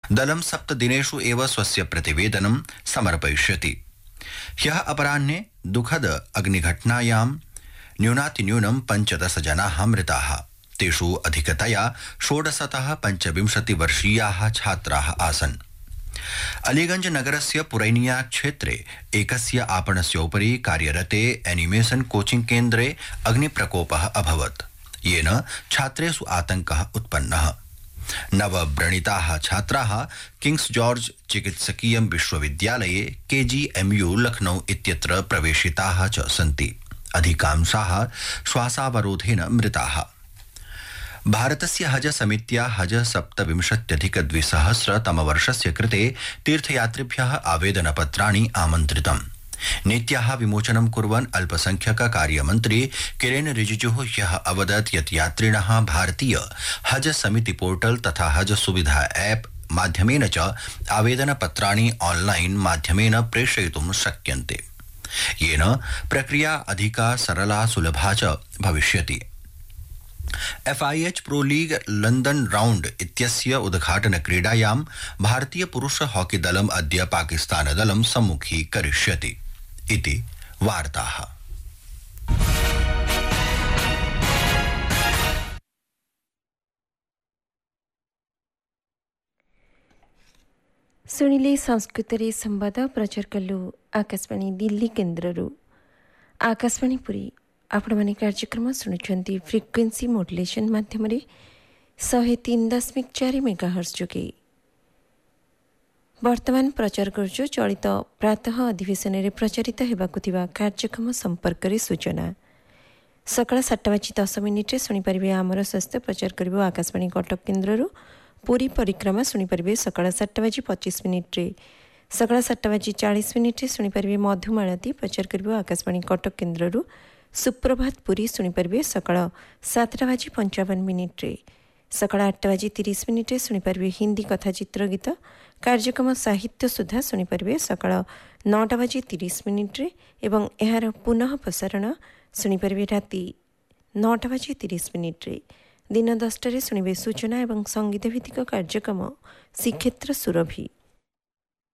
दलं 7 दिनेषु एव स्वस्य प्रतिवेदनं समर्पयिष्यति। ह्यः अपराह्ने दुःखद अग्निघटनायां न्यूनातिन्यूनं 15 जनाः मृताः। तेषु अधिकतया 16तः 25 वर्षीयाः छात्राः आसन्। अलीगंज नगरस्य पुरैनिया क्षेत्रे एकस्य आपणस्य उपरि कार्यरते एनिमेशन कोचिंग केन्द्रे अग्निप्रकोपः अभवत्, येन छात्रेषु आतङ्कः उत्पन्नः। नवव्रणिताः छात्राः किंग्स जॉर्ज चिकित्सकीय विश्वविद्यालये KGMU लखनऊ इत्यत्र प्रवेशिताः च सन्ति। अधिकांशाः श्वासावरोधेन मृताः। भारतस्य हज समित्या हज 27,200 तमवर्षस्य कृते तीर्थयात्रिभ्यः आवेदनपत्राणि आमन्त्रितम्। नीत्याः विमोचनं कुर्वन् अल्पसंख्यक कार्यमन्त्री किरेन रिजिजुः ह्यः अवदत् यत् यात्रिणः भारतीय हज समिति पोर्टल तथा हज सुविधा ऐप माध्यमेन च आवेदनपत्राणि ऑनलाइन माध्यमेन प्रेषयितुं शक्यन्ते, येन प्रक्रिया अधिका सरला सुलभा च भविष्यति। FIH pro league London round इत्यस्य उद्घाटन क्रीडायां भारतीय पुरुष हॉकी दलम् अद्य पाकिस्तान दलं सम्मुखीकरिष्यति इति वार्ताः। सुनिले संस्कृतरे संवाद प्रचार कलु आकाशवाणी दिल्ली केन्द्ररू। आकाशवाणी पुरी आपण माने कार्यक्रम शुणुंट फ्रिक्वेन्सी मॉड्युलेशन माध्यम 103.4 मेगाहर्ट्ज जोगे। वर्तमान प्रचार करुछु चलित प्रातः अधिवेशन में प्रचारित हेबाकु थिबा कार्यक्रम संपर्क में सूचना। सकाळ 7:10 शुणिपारे आमर स्वास्थ्य प्रचार करिबो आकाशवाणी कटक केन्द्ररू। पूरी परिक्रमा शुणिपारे सकाळ 7:25 सकाळ 7:40 शुणिपारे मधुमालती प्रचार करिबो आकाशवाणी कटक केन्द्ररू। सुप्रभात पुरी शुणिपारे सकाळ 7:55 सकाळ 8:30 शुणिपारे हिंदी कथाचित्र गीत। कार्यक्रम साहित्य सुधा शुणिपारे सकाळ 9:30 एवं यार पुनः प्रसारण शुणिपारे राति 9:30। दिन 10 शुणिबे सूचना एवं संगीत भित्तिक कार्यक्रम श्रीक्षेत्र सुरभि।